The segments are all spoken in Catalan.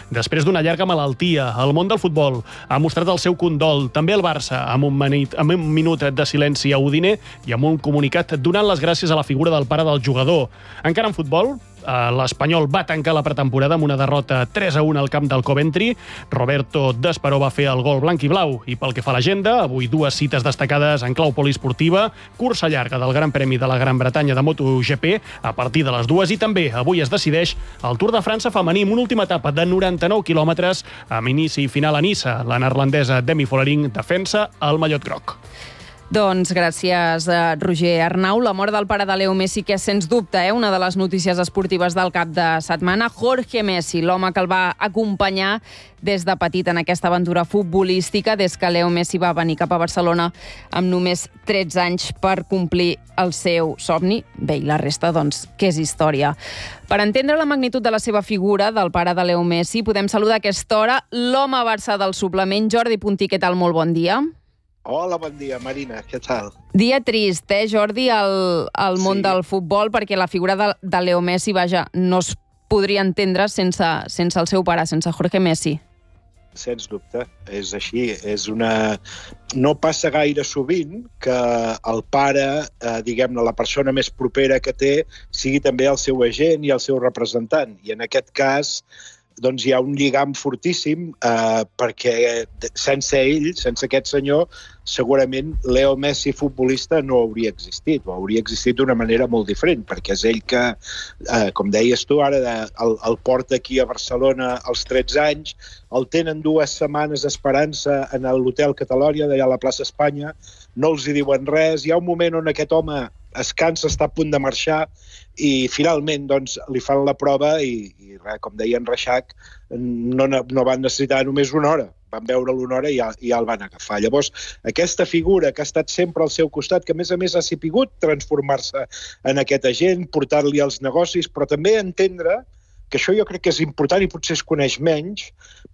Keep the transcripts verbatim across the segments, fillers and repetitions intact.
després d'una llarga malaltia. El món del futbol ha mostrat el seu condol, també el Barça, amb un, manit, amb un minut de silenci a Udine i amb un comunicat donant les gràcies a la figura del pare del jugador. Encara en futbol, l'Espanyol va tancar la pretemporada amb una derrota tres a un al camp del Coventry. Roberto Desperó va fer el gol blanc i blau. I pel que fa a l'agenda, avui dues cites destacades en clau poliesportiva, cursa llarga del Gran Premi de la Gran Bretanya de MotoGP a partir de les dues, i també avui es decideix el Tour de França femení amb una última etapa de noranta-nou quilòmetres amb inici i final a Niça. La neerlandesa Demi Vollering defensa el mallot groc. Doncs gràcies, Roger Arnau. La mort del pare de Leo Messi, que és sens dubte eh, una de les notícies esportives del cap de setmana. Jorge Messi, l'home que el va acompanyar des de petit en aquesta aventura futbolística, des que Leo Messi va venir cap a Barcelona amb només tretze anys per complir el seu somni. Bé, i la resta, doncs, que és història. Per entendre la magnitud de la seva figura, del pare de Leo Messi, podem saludar a aquesta hora l'home Barça del suplement, Jordi Puntí. Què tal? Molt bon dia. Hola, bon dia, Marina, què tal? Dia trist, eh, Jordi, al, al món sí. del futbol, perquè la figura de, de Leo Messi, vaja, no es podria entendre sense, sense el seu pare, sense Jorge Messi. Sens dubte, és així. És una... No passa gaire sovint que el pare, eh, diguem-ne, la persona més propera que té, sigui també el seu agent i el seu representant. I en aquest cas, doncs hi ha un lligam fortíssim eh, perquè sense ell, sense aquest senyor, segurament Leo Messi futbolista no hauria existit, o hauria existit d'una manera molt diferent, perquè és ell que, eh, com deies tu ara, el, el porta aquí a Barcelona als tretze anys, el tenen dues setmanes esperant-se en l'hotel Catalònia, d'allà a la plaça Espanya, no els hi diuen res, hi ha un moment on aquest home es cansa, està a punt de marxar, i finalment doncs, li fan la prova i, i res, com deia en Reixac, no, no van necessitar només una hora, van veure-lo una hora i ja, i ja el van agafar. Llavors, aquesta figura que ha estat sempre al seu costat, que a més a més ha sapigut transformar-se en aquest agent, portar-li els negocis, però també entendre, que això jo crec que és important i potser es coneix menys,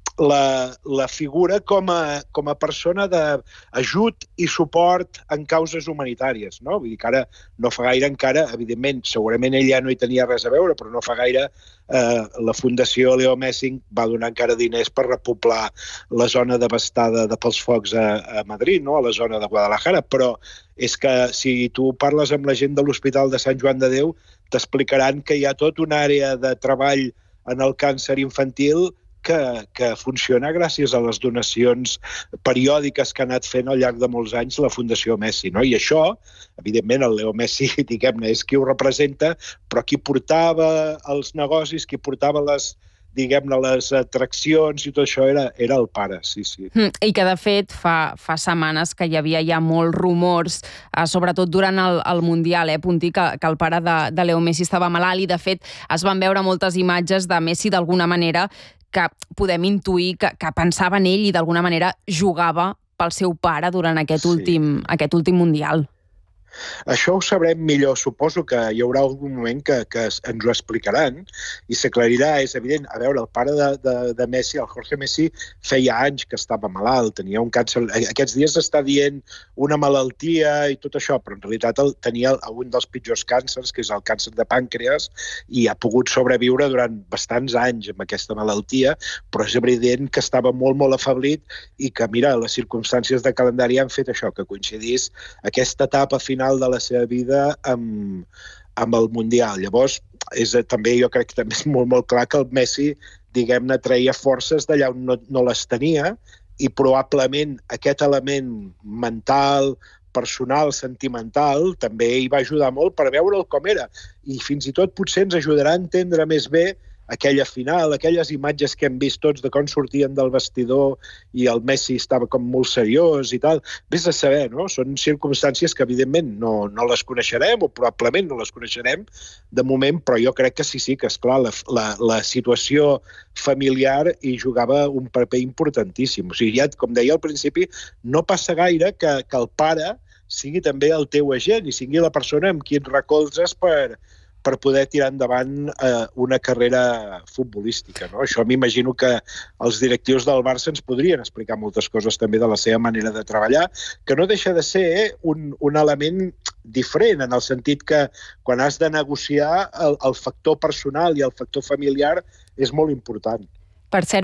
la, la figura com a, com a persona d'ajut i suport en causes humanitàries, no? Vull dir que ara no fa gaire encara, evidentment, segurament ell ja no hi tenia res a veure, però no fa gaire eh, la Fundació Leo Messi va donar encara diners per repoblar la zona devastada de pels focs a, a Madrid, no? A la zona de Guadalajara, però és que si tu parles amb la gent de l'Hospital de Sant Joan de Déu, t'explicaran que hi ha tota una àrea de treball en el càncer infantil que, que funciona gràcies a les donacions periòdiques que ha anat fent al llarg de molts anys la Fundació Messi, no? I això, evidentment, el Leo Messi, diguem-ne, és qui ho representa, però qui portava els negocis, qui portava les diguem-ne, les atraccions i tot això era, era el pare, sí, sí. Mm, I que, de fet, fa, fa setmanes que hi havia ja molts rumors, eh, sobretot durant el, el Mundial, eh, Puntí, que, que el pare de, de Leo Messi estava malalt i, de fet, es van veure moltes imatges de Messi, d'alguna manera, que podem intuir que, que pensava en ell i, d'alguna manera, jugava pel seu pare durant aquest, sí. últim, aquest últim Mundial. Això ho sabrem millor. Suposo que hi haurà algun moment que, que ens ho explicaran i s'aclarirà. És evident, a veure, el pare de, de, de Messi, el Jorge Messi, feia anys que estava malalt, tenia un càncer. Aquests dies està dient una malaltia i tot això, però en realitat el, tenia un dels pitjors càncers, que és el càncer de pàncreas, i ha pogut sobreviure durant bastants anys amb aquesta malaltia, però és evident que estava molt, molt afeblit i que, mira, les circumstàncies de calendari han fet això, que coincidís aquesta etapa final de la seva vida amb, amb el Mundial. Llavors, és, també jo crec que també és molt, molt clar que el Messi, diguem-ne, treia forces d'allà on no, no les tenia i probablement aquest element mental, personal, sentimental, també hi va ajudar molt per veure'l com era. I fins i tot potser ens ajudarà a entendre més bé aquella final, aquelles imatges que hem vist tots de com sortien del vestidor i el Messi estava com molt seriós i tal. Vés a saber, no? Són circumstàncies que evidentment no, no les coneixerem o probablement no les coneixerem de moment, però jo crec que sí, sí, que esclar, la, la, la situació familiar hi jugava un paper importantíssim. O sigui, ja, com deia al principi, no passa gaire que, que el pare sigui també el teu agent i sigui la persona amb qui et recolzes per per poder tirar endavant eh, una carrera futbolística, no? Això m'imagino que els directius del Barça ens podrien explicar moltes coses també de la seva manera de treballar, que no deixa de ser eh, un, un element diferent, en el sentit que quan has de negociar el, el factor personal i el factor familiar és molt important. Per cert,